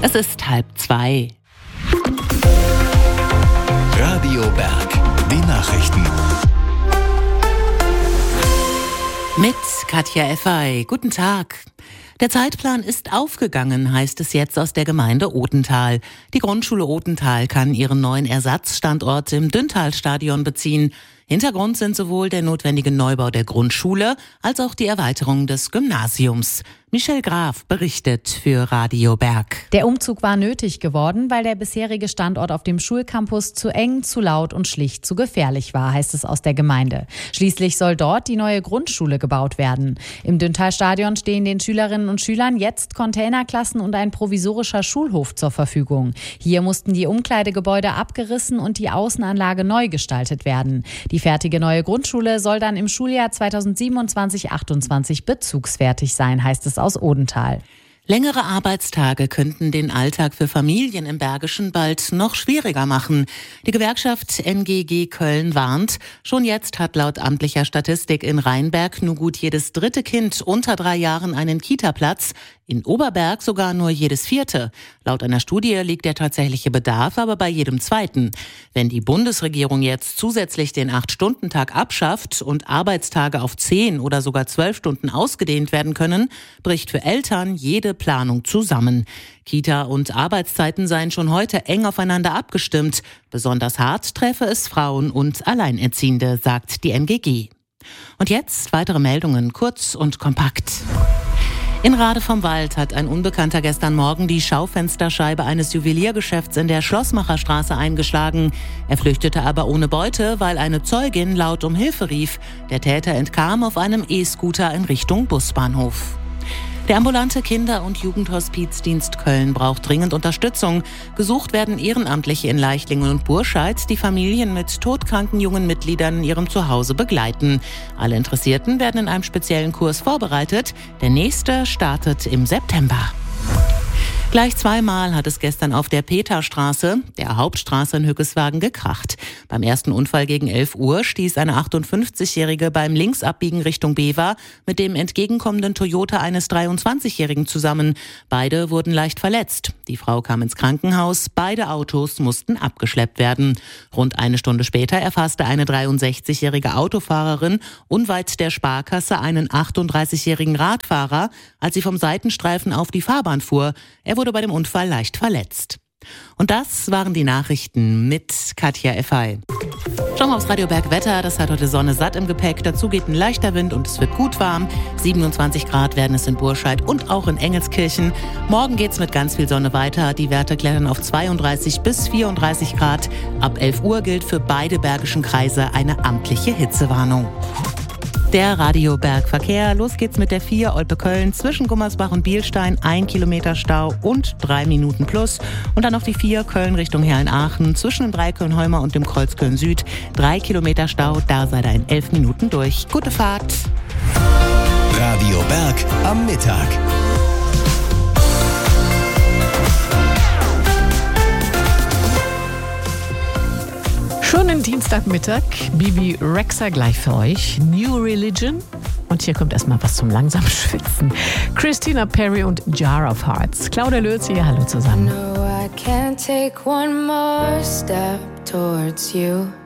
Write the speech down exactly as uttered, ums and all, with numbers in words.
Es ist halb zwei. Radio Berg, die Nachrichten. Mit Katja Effey. Guten Tag. Der Zeitplan ist aufgegangen, heißt es jetzt aus der Gemeinde Odenthal. Die Grundschule Odenthal kann ihren neuen Ersatzstandort im Dünntalstadion beziehen. Hintergrund sind sowohl der notwendige Neubau der Grundschule als auch die Erweiterung des Gymnasiums. Michelle Graf berichtet für Radio Berg. Der Umzug war nötig geworden, weil der bisherige Standort auf dem Schulcampus zu eng, zu laut und schlicht zu gefährlich war, heißt es aus der Gemeinde. Schließlich soll dort die neue Grundschule gebaut werden. Im Dünntalstadion stehen den Schülerinnen und Schülern jetzt Containerklassen und ein provisorischer Schulhof zur Verfügung. Hier mussten die Umkleidegebäude abgerissen und die Außenanlage neu gestaltet werden. Die fertige neue Grundschule soll dann im Schuljahr zweitausendsiebenundzwanzig achtundzwanzig bezugsfertig sein, heißt es aus Odenthal. Längere Arbeitstage könnten den Alltag für Familien im Bergischen bald noch schwieriger machen. Die Gewerkschaft N G G Köln warnt, schon jetzt hat laut amtlicher Statistik in Rheinberg nur gut jedes dritte Kind unter drei Jahren einen Kita-Platz, in Oberberg sogar nur jedes vierte. Laut einer Studie liegt der tatsächliche Bedarf aber bei jedem zweiten. Wenn die Bundesregierung jetzt zusätzlich den acht-Stunden-Tag abschafft und Arbeitstage auf zehn oder sogar zwölf Stunden ausgedehnt werden können, bricht für Eltern jede Planung zusammen. Kita- und Arbeitszeiten seien schon heute eng aufeinander abgestimmt. Besonders hart treffe es Frauen und Alleinerziehende, sagt die N G G. Und jetzt weitere Meldungen, kurz und kompakt. In Rade vom Wald hat ein Unbekannter gestern Morgen die Schaufensterscheibe eines Juweliergeschäfts in der Schlossmacherstraße eingeschlagen. Er flüchtete aber ohne Beute, weil eine Zeugin laut um Hilfe rief. Der Täter entkam auf einem E-Scooter in Richtung Busbahnhof. Der ambulante Kinder- und Jugendhospizdienst Köln braucht dringend Unterstützung. Gesucht werden Ehrenamtliche in Leichlingen und Burscheid, die Familien mit todkranken jungen Mitgliedern in ihrem Zuhause begleiten. Alle Interessierten werden in einem speziellen Kurs vorbereitet. Der nächste startet im September. Gleich zweimal hat es gestern auf der Peterstraße, der Hauptstraße in Hückeswagen, gekracht. Beim ersten Unfall gegen elf Uhr stieß eine achtundfünfzigjährige beim Linksabbiegen Richtung Bever mit dem entgegenkommenden Toyota eines dreiundzwanzigjährigen zusammen. Beide wurden leicht verletzt. Die Frau kam ins Krankenhaus, beide Autos mussten abgeschleppt werden. Rund eine Stunde später erfasste eine dreiundsechzigjährige Autofahrerin unweit der Sparkasse einen achtunddreißigjährigen Radfahrer, als sie vom Seitenstreifen auf die Fahrbahn fuhr. Er wurde bei dem Unfall leicht verletzt. Und das waren die Nachrichten mit Katja Effey. Schauen wir aufs Radio Berg Wetter. Das hat heute Sonne satt im Gepäck. Dazu geht ein leichter Wind und es wird gut warm. siebenundzwanzig Grad werden es in Burscheid und auch in Engelskirchen. Morgen geht's mit ganz viel Sonne weiter. Die Werte klettern auf zweiunddreißig bis vierunddreißig Grad. Ab elf Uhr gilt für beide bergischen Kreise eine amtliche Hitzewarnung. Der Radio Berg Verkehr. Los geht's mit der vier Olpe-Köln zwischen Gummersbach und Bielstein. Ein Kilometer Stau und drei Minuten plus. Und dann noch die vier Köln Richtung Herrn-Aachen zwischen dem Dreikölln-Heumer und dem Kreuz Köln-Süd. Drei Kilometer Stau, da seid ihr in elf Minuten durch. Gute Fahrt. Radio Berg am Mittag. Schönen Dienstagmittag, Bibi Rexha gleich für euch, New Religion. Und hier kommt erstmal was zum langsamen Schwitzen. Christina Perri und Jar of Hearts. Claudia Lötz hier, hallo zusammen. No, I can't take one more step towards you.